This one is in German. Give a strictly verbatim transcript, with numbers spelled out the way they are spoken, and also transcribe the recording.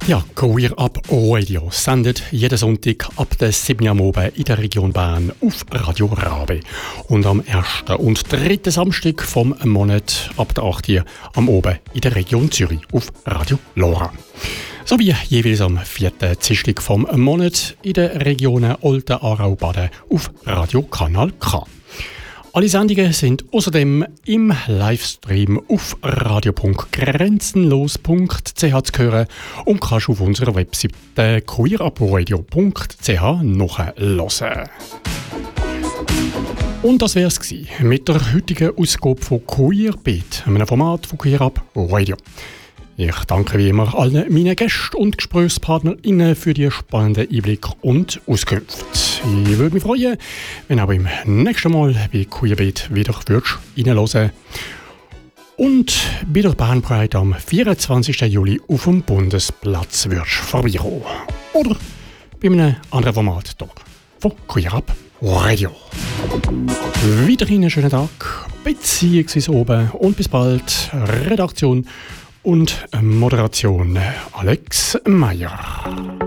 Ja, Queer Up Radio sendet jeden Sonntag ab der sieben Uhr am Abend in der Region Bern auf Radio Rabe. Und am ersten und dritten Samstag vom Monat ab der acht Uhr am Abend in der Region Zürich auf Radio Lora. Sowie jeweils am vierten Dienstag vom Monat in den Regionen Olten, Aarau, Baden auf Radio Kanal K. Alle Sendungen sind außerdem im Livestream auf radio punkt grenzenlos punkt c h zu hören und kannst auf unserer Webseite queer up radio punkt c h nachhören. Und das wär's gsi mit der heutigen Ausgabe von Queerbeat, einem Format von Queer Up Radio. Ich danke wie immer allen meinen Gästen und GesprächspartnerInnen für die spannenden Einblicke und Auskünfte. Ich würde mich freuen, wenn auch beim nächsten Mal bei Queerbeat wieder reinhören und bei der Bern Pride am vierundzwanzigsten Juli auf dem Bundesplatz vorbeikommen. Oder bei einem anderen Format hier von Queer Up Radio. Weiterhin einen schönen Tag, beziehungsweise oben und bis bald. Redaktion und Moderation Alex Meyer.